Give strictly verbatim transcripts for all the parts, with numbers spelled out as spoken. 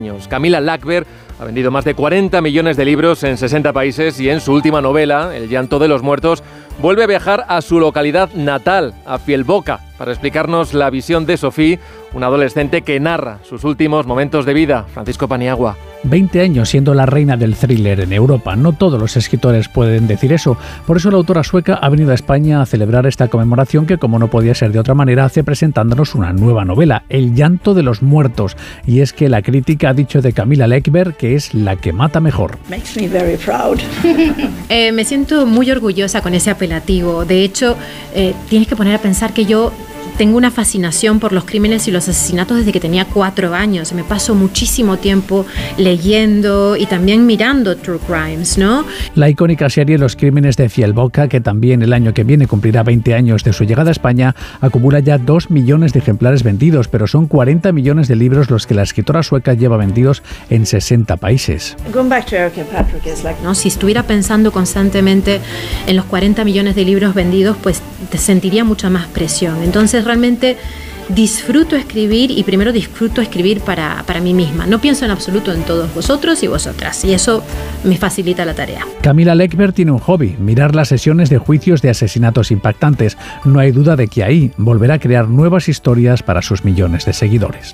Camila Lackberg ha vendido más de cuarenta millones de libros en sesenta países y en su última novela, El llanto de los muertos, vuelve a viajar a su localidad natal, a Fjällboka, para explicarnos la visión de Sofía, una adolescente que narra sus últimos momentos de vida. Francisco Paniagua. veinte años siendo la reina del thriller en Europa. No todos los escritores pueden decir eso. Por eso la autora sueca ha venido a España a celebrar esta conmemoración que, como no podía ser de otra manera, hace presentándonos una nueva novela, El llanto de los muertos. Y es que la crítica ha dicho de Camila Lackberg que es la que mata mejor. Makes me very proud. eh, me siento muy orgullosa con ese apelativo. De hecho, eh, tienes que poner a pensar que yo tengo una fascinación por los crímenes y los asesinatos desde que tenía cuatro años. Me paso muchísimo tiempo leyendo y también mirando True Crimes, ¿no? La icónica serie Los crímenes de Fjällboka, que también el año que viene cumplirá veinte años de su llegada a España, acumula ya dos millones de ejemplares vendidos, pero son cuarenta millones de libros los que la escritora sueca lleva vendidos en sesenta países. Going back to Erica Patrick is like, ¿no? Si estuviera pensando constantemente en los cuarenta millones de libros vendidos, pues te sentiría mucha más presión. Entonces, realmente disfruto escribir y primero disfruto escribir para, para mí misma. No pienso en absoluto en todos vosotros y vosotras, y eso me facilita la tarea. Camila Lackberg tiene un hobby, mirar las sesiones de juicios de asesinatos impactantes. No hay duda de que ahí volverá a crear nuevas historias para sus millones de seguidores.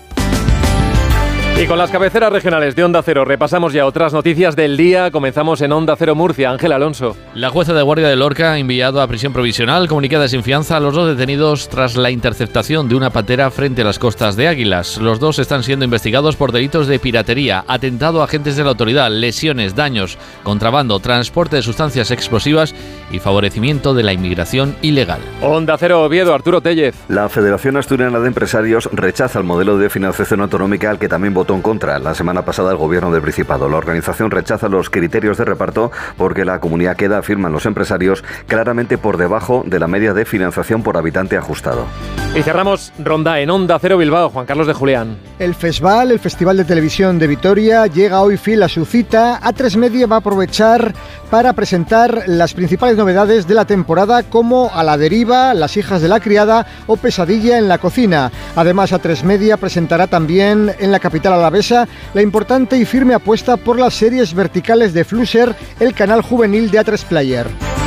Y con las cabeceras regionales de Onda Cero repasamos ya otras noticias del día. Comenzamos en Onda Cero Murcia. Ángel Alonso. La jueza de guardia de Lorca ha enviado a prisión provisional comunicada sin fianza a los dos detenidos tras la interceptación de una patera frente a las costas de Águilas. Los dos están siendo investigados por delitos de piratería, atentado a agentes de la autoridad, lesiones, daños, contrabando, transporte de sustancias explosivas y favorecimiento de la inmigración ilegal. Onda Cero Oviedo, Arturo Tellez. La Federación Asturiana de Empresarios rechaza el modelo de financiación autonómica al que también votó en contra la semana pasada el gobierno del Principado. La organización rechaza los criterios de reparto porque la comunidad queda, afirman los empresarios, claramente por debajo de la media de financiación por habitante ajustado. Y cerramos ronda en Onda Cero Bilbao. Juan Carlos de Julián. El FESVAL, el Festival de Televisión de Vitoria, llega hoy fiel a su cita. A tres Media va a aprovechar para presentar las principales novedades de la temporada, como A la deriva, Las hijas de la criada o Pesadilla en la cocina. Además, A tres Media presentará también en la capital alavesa la importante y firme apuesta por las series verticales de Flusser, el canal juvenil de A tres Player.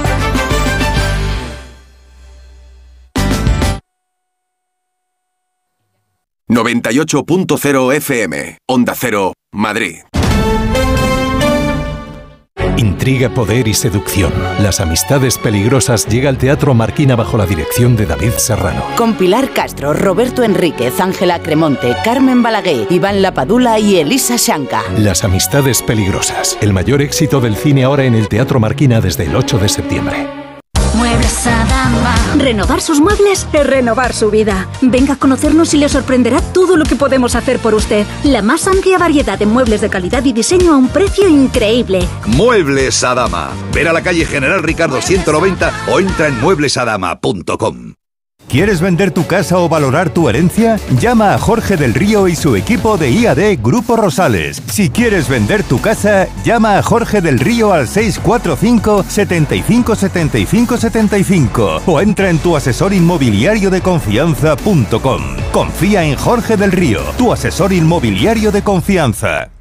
noventa y ocho punto cero F M, Onda Cero, Madrid. Intriga, poder y seducción. Las amistades peligrosas llega al Teatro Marquina bajo la dirección de David Serrano. Con Pilar Castro, Roberto Enríquez, Ángela Cremonte, Carmen Balaguer, Iván Lapadula y Elisa Shanka. Las amistades peligrosas. El mayor éxito del cine ahora en el Teatro Marquina desde el ocho de septiembre. Muebles Adama. Renovar sus muebles es renovar su vida. Venga a conocernos y le sorprenderá todo lo que podemos hacer por usted. La más amplia variedad de muebles de calidad y diseño a un precio increíble. Muebles Adama. Ver a la calle General Ricardo ciento noventa o entra en muebles adama punto com. ¿Quieres vender tu casa o valorar tu herencia? Llama a Jorge del Río y su equipo de I A D Grupo Rosales. Si quieres vender tu casa, llama a Jorge del Río al seis cuatro cinco, setenta y cinco, setenta y cinco, setenta y cinco o entra en tu asesor inmobiliario de confianza punto com. Confía en Jorge del Río, tu asesor inmobiliario de confianza.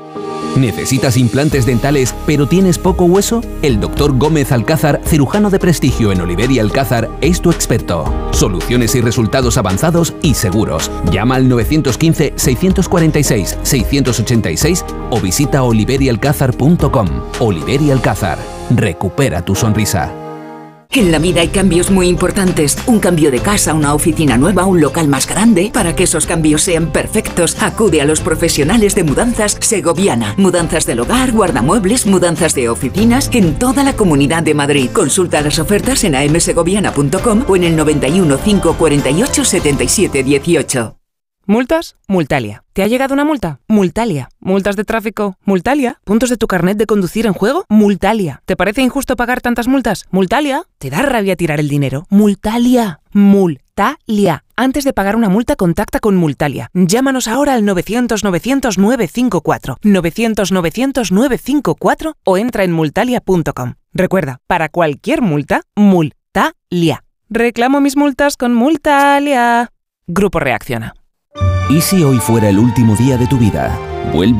¿Necesitas implantes dentales pero tienes poco hueso? El doctor Gómez Alcázar, cirujano de prestigio en Oliver y Alcázar, es tu experto. Soluciones y resultados avanzados y seguros. Llama al nueve uno cinco, seis cuatro seis, seis ocho seis o visita oliver y alcázar punto com. Oliver y Alcázar. Recupera tu sonrisa. En la vida hay cambios muy importantes. Un cambio de casa, una oficina nueva, un local más grande. Para que esos cambios sean perfectos, acude a los profesionales de Mudanzas Segoviana. Mudanzas del hogar, guardamuebles, mudanzas de oficinas en toda la Comunidad de Madrid. Consulta las ofertas en a m segoviana punto com o en el noventa y uno, cinco cuarenta y ocho, setenta y siete dieciocho. ¿Multas? Multalia. ¿Te ha llegado una multa? Multalia. ¿Multas de tráfico? Multalia. ¿Puntos de tu carnet de conducir en juego? Multalia. ¿Te parece injusto pagar tantas multas? Multalia. ¿Te da rabia tirar el dinero? Multalia. Multalia. Antes de pagar una multa, contacta con Multalia. Llámanos ahora al novecientos, novecientos, nueve cinco cuatro. novecientos, novecientos, nueve cinco cuatro o entra en multalia punto com. Recuerda, para cualquier multa, Multalia. Reclamo mis multas con Multalia. Grupo Reacciona. ¿Y si hoy fuera el último día de tu vida? Vuelve